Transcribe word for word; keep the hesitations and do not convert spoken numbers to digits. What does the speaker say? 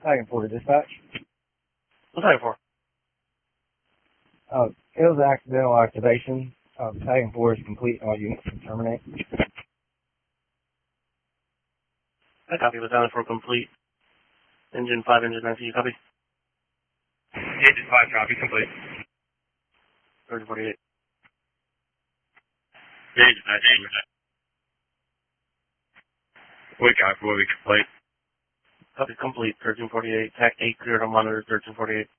Tagging four to dispatch. What's tagging for? Uh, it was an accidental activation. Uh, tagging four is complete. All units can terminate. I copy. Was down for complete. Engine five, engine nine, you copy? Engine five, copy, complete. thirty forty-eight. Engine five, engine. We copy, we complete. Copy complete, thirteen forty-eight. Tac eight cleared on monitor, thirteen forty-eight.